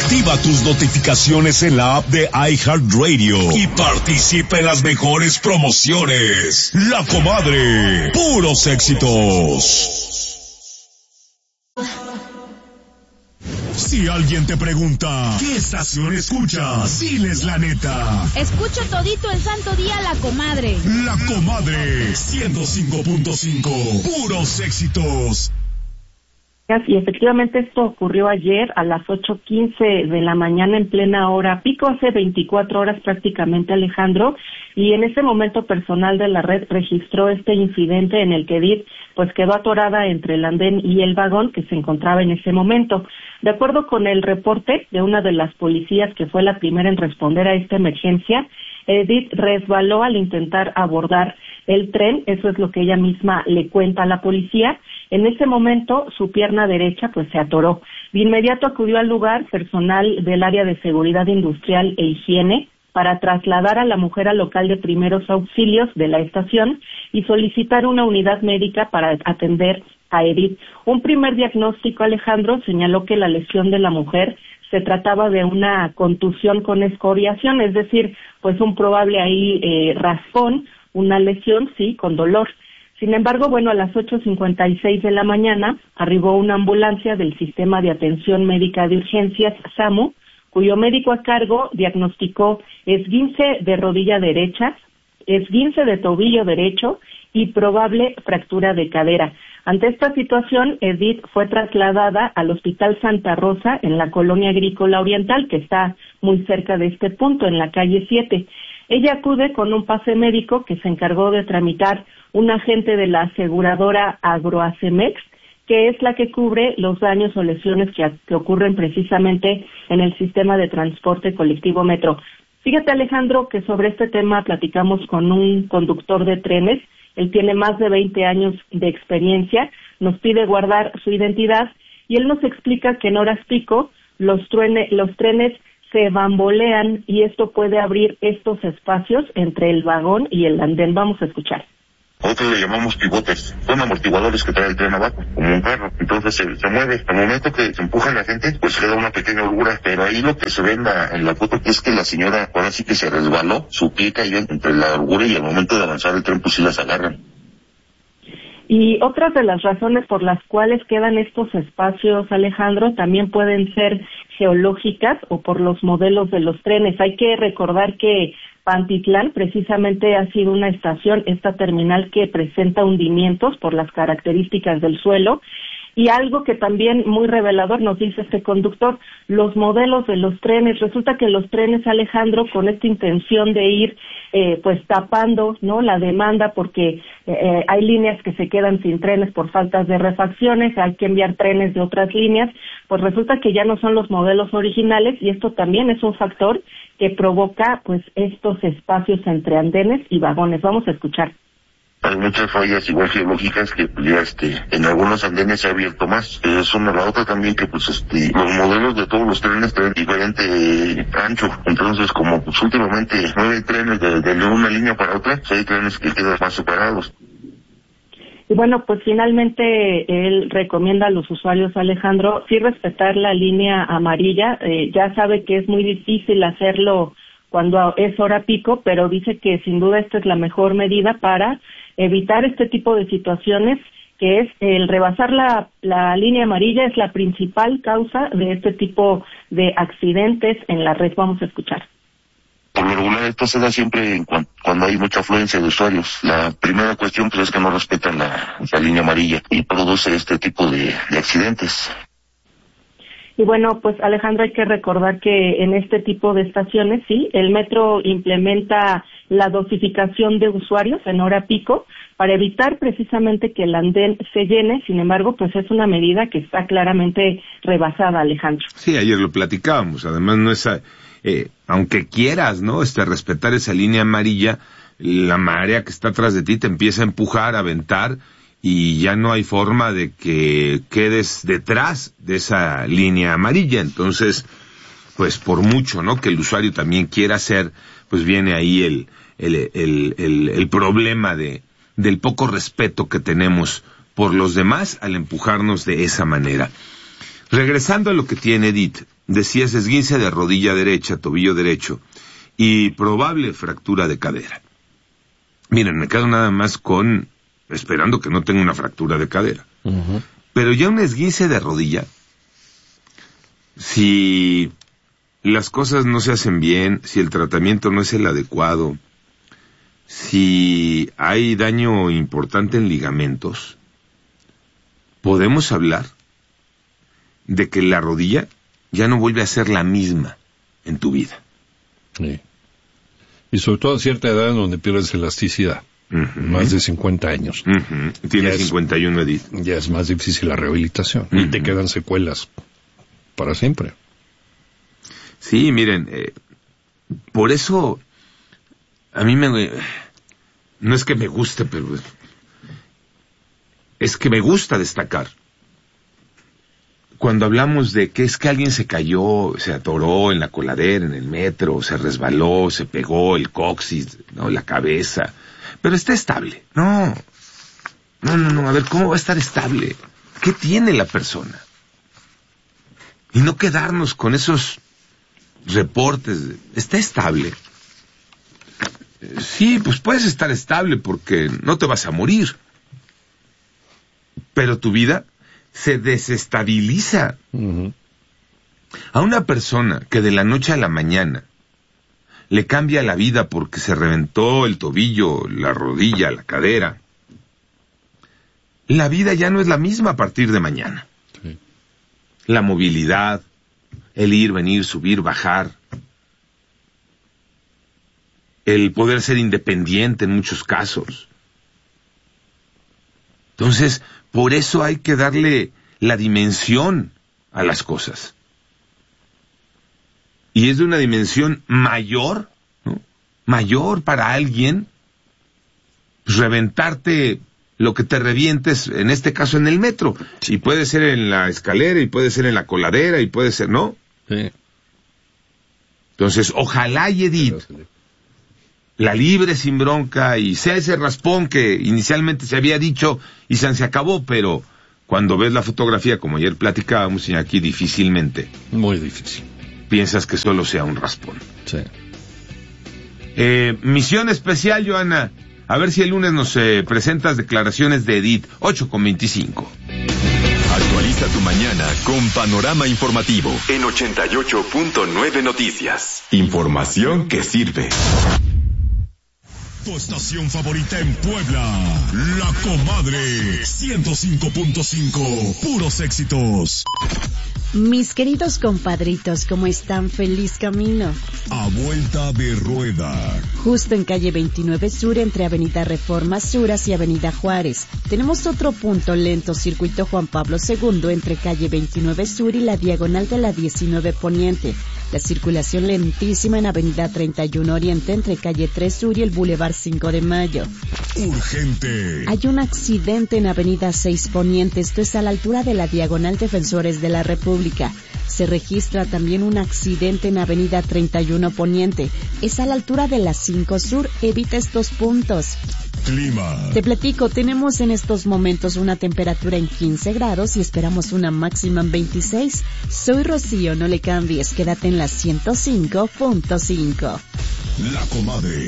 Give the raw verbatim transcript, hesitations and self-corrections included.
Activa tus notificaciones en la app de iHeartRadio y participa en las mejores promociones. La Comadre, puros éxitos. Si alguien te pregunta, ¿qué estación escuchas? Diles la neta. Escucho todito el santo día La Comadre. La Comadre, ciento cinco punto cinco, puros éxitos. Y efectivamente esto ocurrió ayer a las ocho quince de la mañana en plena hora pico, hace veinticuatro horas prácticamente, Alejandro, y en ese momento personal de la red registró este incidente en el que Edith pues quedó atorada entre el andén y el vagón que se encontraba en ese momento. De acuerdo con el reporte de una de las policías que fue la primera en responder a esta emergencia, Edith resbaló al intentar abordar el tren, eso es lo que ella misma le cuenta a la policía. En ese momento su pierna derecha pues se atoró. De inmediato acudió al lugar personal del área de seguridad industrial e higiene para trasladar a la mujer al local de primeros auxilios de la estación y solicitar una unidad médica para atender a Edith. Un primer diagnóstico, Alejandro, señaló que la lesión de la mujer se trataba de una contusión con escoriación, es decir, pues un probable ahí eh, raspón, una lesión, sí, con dolor. Sin embargo, bueno, a las ocho cincuenta y seis de la mañana arribó una ambulancia del Sistema de Atención Médica de Urgencias, SAMU, cuyo médico a cargo diagnosticó esguince de rodilla derecha, esguince de tobillo derecho y probable fractura de cadera. Ante esta situación, Edith fue trasladada al Hospital Santa Rosa en la Colonia Agrícola Oriental, que está muy cerca de este punto, en la calle siete. Ella acude con un pase médico que se encargó de tramitar un agente de la aseguradora Agroacemex, que es la que cubre los daños o lesiones que, que ocurren precisamente en el sistema de transporte colectivo Metro. Fíjate, Alejandro, que sobre este tema platicamos con un conductor de trenes. Él tiene más de veinte años de experiencia, nos pide guardar su identidad y él nos explica que en horas pico los, truene, los trenes se bambolean y esto puede abrir estos espacios entre el vagón y el andén. Vamos a escuchar. Nosotros le llamamos pivotes, son amortiguadores que trae el tren abajo, como un carro, entonces se, se mueve. Al momento que se empuja la gente, pues queda una pequeña holgura, pero ahí lo que se ve en la, en la foto es que la señora ahora sí que se resbaló, su pie cayó entre la holgura y al momento de avanzar el tren pues sí las agarran. Y otras de las razones por las cuales quedan estos espacios, Alejandro, también pueden ser geológicas o por los modelos de los trenes. Hay que recordar que Pantitlán precisamente ha sido una estación, esta terminal que presenta hundimientos por las características del suelo. Y algo que también muy revelador nos dice este conductor, los modelos de los trenes. Resulta que los trenes, Alejandro, con esta intención de ir eh, pues tapando no la demanda porque eh, hay líneas que se quedan sin trenes por faltas de refacciones, hay que enviar trenes de otras líneas, pues resulta que ya no son los modelos originales y esto también es un factor que provoca pues estos espacios entre andenes y vagones. Vamos a escuchar. Hay muchas fallas igual geológicas que pues, ya este en algunos andenes se ha abierto más. Es una la otra también que pues este los modelos de todos los trenes traen diferente eh, ancho. Entonces como pues últimamente no hay trenes de, de una línea para otra, pues, hay trenes que quedan más separados. Y bueno, pues finalmente él recomienda a los usuarios, Alejandro, sí respetar la línea amarilla. Eh, ya sabe que es muy difícil hacerlo cuando es hora pico, pero dice que sin duda esta es la mejor medida para evitar este tipo de situaciones, que es el rebasar la, la línea amarilla es la principal causa de este tipo de accidentes en la red. Vamos a escuchar. Por lo regular esto se da siempre en cu- cuando hay mucha afluencia de usuarios. La primera cuestión pues es que no respetan la, la línea amarilla y produce este tipo de, de accidentes. Y bueno, pues Alejandro, hay que recordar que en este tipo de estaciones, sí, el metro implementa la dosificación de usuarios en hora pico para evitar precisamente que el andén se llene. Sin embargo, pues es una medida que está claramente rebasada, Alejandro. Sí, ayer lo platicábamos. Además, no es, eh, aunque quieras, ¿no? Este, respetar esa línea amarilla, la marea que está atrás de ti te empieza a empujar, a aventar, y ya no hay forma de que quedes detrás de esa línea amarilla. Entonces, pues por mucho, ¿no?, que el usuario también quiera hacer, pues viene ahí el, el, el, el, el problema de, del poco respeto que tenemos por los demás al empujarnos de esa manera. Regresando a lo que tiene Edith, decías esguince de rodilla derecha, tobillo derecho, y probable fractura de cadera. Miren, me quedo nada más con, esperando que no tenga una fractura de cadera. Uh-huh. Pero ya un esguince de rodilla, si las cosas no se hacen bien, si el tratamiento no es el adecuado, si hay daño importante en ligamentos, podemos hablar de que la rodilla ya no vuelve a ser la misma en tu vida. Sí. Y sobre todo a cierta edad en donde pierdes elasticidad. Uh-huh. Más de cincuenta años. Uh-huh. Tienes cincuenta y uno, Edith. Ya es más difícil la rehabilitación. Uh-huh. Y te quedan secuelas para siempre. Sí, miren, eh, por eso a mí me... No es que me guste, pero... Es que me gusta destacar. Cuando hablamos de que es que alguien se cayó, se atoró en la coladera, en el metro, se resbaló, se pegó el coxis, no, la cabeza, pero está estable. No, no, no, no, a ver, ¿cómo va a estar estable? ¿Qué tiene la persona? Y no quedarnos con esos reportes de, ¿está estable? Sí, pues puedes estar estable porque no te vas a morir. Pero tu vida se desestabiliza. Uh-huh. A una persona que de la noche a la mañana le cambia la vida porque se reventó el tobillo, la rodilla, la cadera, la vida ya no es la misma a partir de mañana. Sí. La movilidad, el ir, venir, subir, bajar, el poder ser independiente en muchos casos. Entonces, por eso hay que darle la dimensión a las cosas. Y es de una dimensión mayor, ¿no? Mayor para alguien, pues, reventarte lo que te revientes, en este caso en el metro. Y puede ser en la escalera, y puede ser en la coladera, y puede ser, ¿no? Sí. Entonces, ojalá y Edith la libre sin bronca y sea ese raspón que inicialmente se había dicho y se, se acabó, pero cuando ves la fotografía, como ayer platicábamos, y aquí difícilmente. Muy difícil. Piensas que solo sea un raspón. Sí. Eh, misión especial, Joana. A ver si el lunes nos eh, presentas declaraciones de Edith. ocho con veinticinco. Actualiza tu mañana con Panorama Informativo en ochenta y ocho punto nueve Noticias. Información que sirve. Tu estación favorita en Puebla, La Comadre, ciento cinco punto cinco, puros éxitos. Mis queridos compadritos, ¿cómo están? Feliz camino. A vuelta de rueda. Justo en calle veintinueve Sur, entre Avenida Reforma Sur y Avenida Juárez. Tenemos otro punto lento, circuito Juan Pablo segundo, entre calle veintinueve Sur y la diagonal de la diecinueve Poniente. La circulación lentísima en Avenida treinta y uno Oriente, entre calle tres Sur y el Boulevard cinco de Mayo. Urgente. Hay un accidente en Avenida seis Poniente, esto es a la altura de la diagonal Defensores de la República. Se registra también un accidente en Avenida treinta y uno Poniente, es a la altura de la cinco Sur, evita estos puntos. Clima. Te platico, tenemos en estos momentos una temperatura en quince grados y esperamos una máxima en veintiséis. Soy Rocío, no le cambies, quédate en la ciento cinco punto cinco. La Comadre.